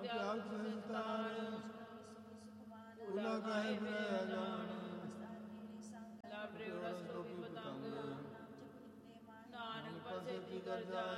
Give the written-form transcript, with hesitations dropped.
त्याग संसार उला काहे बुलाया जान लाभ रे रस तो भी पतंग नानक पासे की कर जाए